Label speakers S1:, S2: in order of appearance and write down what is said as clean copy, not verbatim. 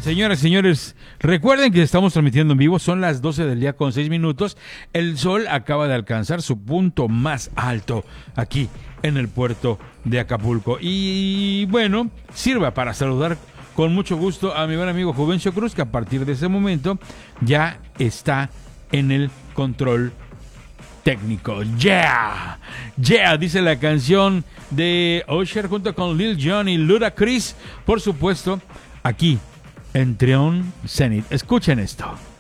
S1: Señoras y señores, recuerden que estamos transmitiendo en vivo, son las 12 del día con 6 minutos. El sol acaba de alcanzar su punto más alto aquí en el puerto de Acapulco. Y bueno, sirva para saludar con mucho gusto a mi buen amigo Juvencio Cruz, que a partir de ese momento ya está en el control técnico. Yeah, yeah, dice la canción de Usher junto con Lil Jon y Ludacris, por supuesto, aquí en Trión Zenith. Escuchen esto.